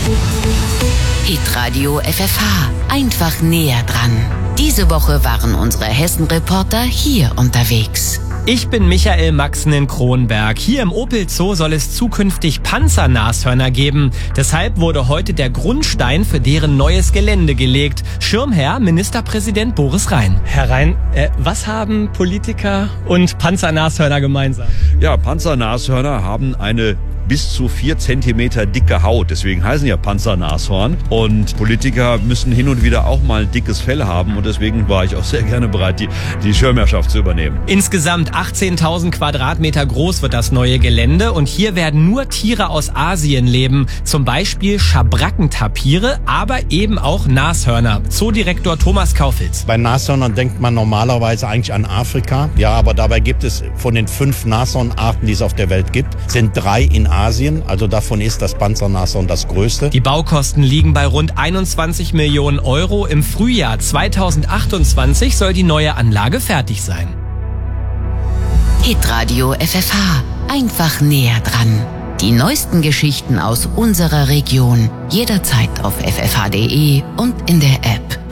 Hitradio FFH. Einfach näher dran. Diese Woche waren unsere Hessen-Reporter hier unterwegs. Ich bin Michael Maxen in Kronberg. Hier im Opel Zoo soll es zukünftig Panzernashörner geben. Deshalb wurde heute der Grundstein für deren neues Gelände gelegt. Schirmherr Ministerpräsident Boris Rhein. Herr Rhein, was haben Politiker und Panzernashörner gemeinsam? Ja, Panzernashörner haben eine bis zu 4 Zentimeter dicke Haut. Deswegen heißen ja Panzernashorn. Und Politiker müssen hin und wieder auch mal ein dickes Fell haben. Und deswegen war ich auch sehr gerne bereit, die Schirmherrschaft zu übernehmen. Insgesamt 18.000 Quadratmeter groß wird das neue Gelände. Und hier werden nur Tiere aus Asien leben. Zum Beispiel Schabrackentapire, aber eben auch Nashörner. Zoodirektor Thomas Kaufitz. Bei Nashörnern denkt man normalerweise eigentlich an Afrika. Ja, aber dabei gibt es von den 5 Nashornarten, die es auf der Welt gibt, sind 3 in Asien, also davon ist das Panzernashorn das größte. Die Baukosten liegen bei rund 21 Millionen Euro. Im Frühjahr 2028 soll die neue Anlage fertig sein. Hitradio FFH. Einfach näher dran. Die neuesten Geschichten aus unserer Region. Jederzeit auf ffh.de und in der App.